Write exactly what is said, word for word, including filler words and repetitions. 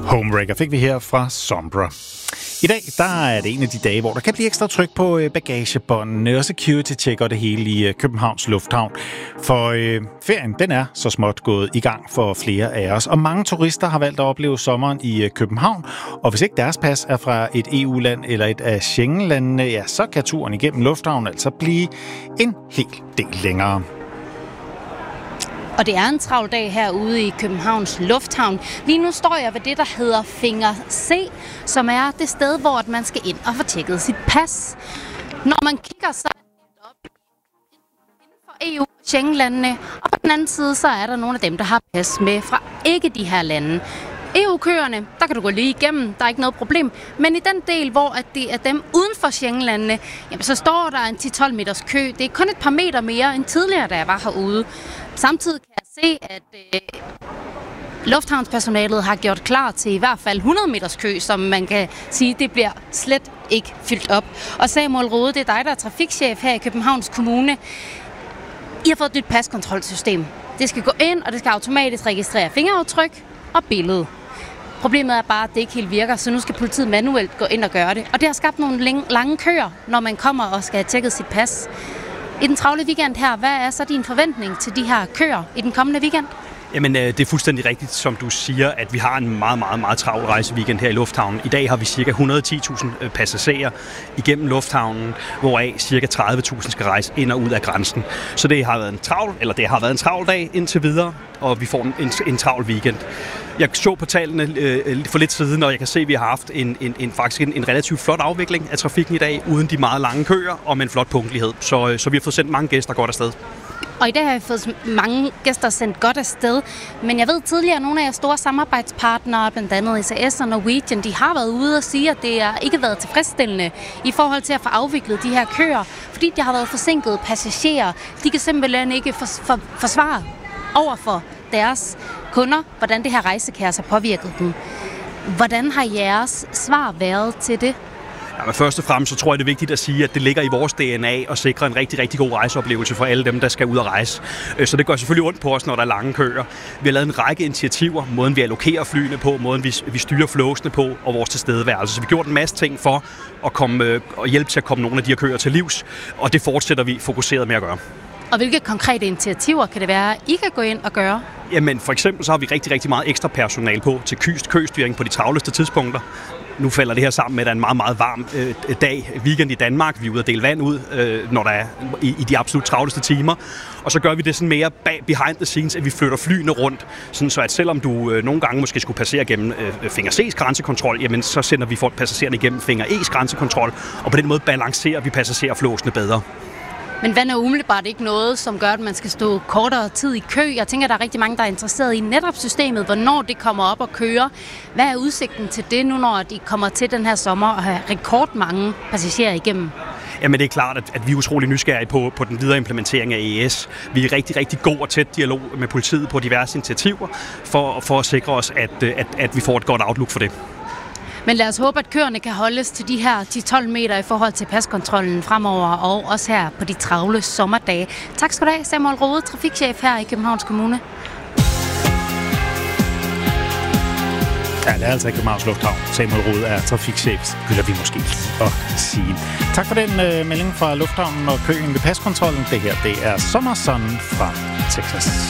Homewrecker fik vi her fra Sombra. I dag der er det en af de dage, hvor der kan blive ekstra tryk på bagagebåndene og security-tjekker det hele i Københavns Lufthavn. For øh, ferien den er så småt gået i gang for flere af os, og mange turister har valgt at opleve sommeren i København. Og hvis ikke deres pas er fra et E U-land eller et af Schengen-landene, ja, så kan turen igennem Lufthavn altså blive en hel del længere. Og det er en travl dag herude i Københavns Lufthavn. Lige nu står jeg ved det, der hedder Finger C, som er det sted, hvor man skal ind og få tjekket sit pas. Når man kigger, så er det op inden for E U og Schengen-landene, og på den anden side, så er der nogle af dem, der har pas med fra ikke de her lande. E U-køerne, der kan du gå lige igennem, der er ikke noget problem. Men i den del, hvor at det er dem uden for Schengen-landene, jamen, så står der en ti til tolv meters kø. Det er kun et par meter mere end tidligere, da jeg var herude. Samtidig kan jeg se, at øh, lufthavnspersonalet har gjort klar til i hvert fald hundrede meters kø, som man kan sige, det bliver slet ikke fyldt op. Og Samuel Rode, det er dig, der er trafikchef her i Københavns Kommune. I har fået et nyt paskontrolsystem. Det skal gå ind, og det skal automatisk registrere fingeraftryk og billede. Problemet er bare, at det ikke helt virker, så nu skal politiet manuelt gå ind og gøre det. Og det har skabt nogle lange køer, når man kommer og skal have tjekket sit pas. I den travle weekend her, hvad er så din forventning til de her køer i den kommende weekend? Jamen, det er fuldstændig rigtigt, som du siger, at vi har en meget, meget, meget travl rejseweekend her i Lufthavnen. I dag har vi ca. et hundrede og ti tusind passagerer igennem Lufthavnen, hvoraf ca. tredive tusind skal rejse ind og ud af grænsen. Så det har været en travl, eller det har været en travl dag indtil videre, og vi får en, en, en travl weekend. Jeg så på tallene øh, for lidt siden, og jeg kan se, at vi har haft en, en, en, faktisk en, en relativt flot afvikling af trafikken i dag, uden de meget lange køer og med en flot punktlighed. Så, så vi har fået sendt mange gæster godt afsted. Og i dag har jeg fået mange gæster sendt godt afsted. Men jeg ved tidligere, at nogle af jeres store samarbejdspartnere, blandt andet S A S og Norwegian, de har været ude og sige, at det har ikke været tilfredsstillende i forhold til at få afviklet de her køer, fordi de har været forsinkede passagerer. De kan simpelthen ikke for, for, forsvare over for deres kunder, hvordan det her rejsekaos har påvirket dem. Hvordan har jeres svar været til det? Ja, men først og fremmest så tror jeg, det er vigtigt at sige, at det ligger i vores D N A at sikre en rigtig, rigtig god rejseoplevelse for alle dem, der skal ud og rejse. Så det gør selvfølgelig ondt på os, når der er lange køer. Vi har lavet en række initiativer, måden vi allokerer flyene på, måden vi, vi styrer flåsene på og vores tilstedeværelse. Så vi har gjort en masse ting for at komme, og hjælpe til at komme nogle af de her køer til livs, og det fortsætter vi fokuseret med at gøre. Og hvilke konkrete initiativer kan det være, I kan gå ind og gøre? Jamen for eksempel så har vi rigtig, rigtig meget ekstra personal på til køstyring på de travleste tidspunkter. Nu falder det her sammen med, at der er en meget, meget varm øh, dag, weekend i Danmark. Vi er ude at dele vand ud, øh, når der er i, i de absolut travleste timer. Og så gør vi det sådan mere bag, behind the scenes, at vi flytter flyene rundt. Sådan så at selvom du øh, nogle gange måske skulle passere gennem øh, Finger C's grænsekontrol, jamen så sender vi folk passagererne igennem Finger E's grænsekontrol. Og på den måde balancerer vi passagerflåsene bedre. Men vand er umiddelbart ikke noget, som gør, at man skal stå kortere tid i kø. Jeg tænker, at der er rigtig mange, der er interesseret i netop systemet, hvornår det kommer op og kører. Hvad er udsigten til det nu, når de kommer til den her sommer og har rekordmange passagerer igennem? Jamen det er klart, at vi er utrolig nysgerrige på, på den videre implementering af E S. Vi er rigtig, rigtig god og tæt dialog med politiet på diverse initiativer, for, for at sikre os, at, at, at vi får et godt outlook for det. Men lad os håbe, at køerne kan holdes til de her ti til tolv meter i forhold til paskontrollen fremover, og også her på de travle sommerdage. Tak skal du have, Samuel Rode, trafikchef her i Københavns Kommune. Ja, det er altså i Københavns Lufthavn. Samuel Rode er trafikchef, skylder vi måske at sige. Tak for den øh, melding fra Lufthavnen og køen ved paskontrollen. Det her, det er Sommerson fra Texas.